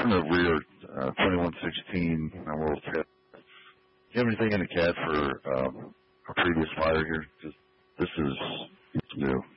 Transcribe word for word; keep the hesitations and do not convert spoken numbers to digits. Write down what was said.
on the rear uh, twenty-one sixteen uh, World Tip. Do you have anything in the cat for um, a previous fire here? Just, this is new.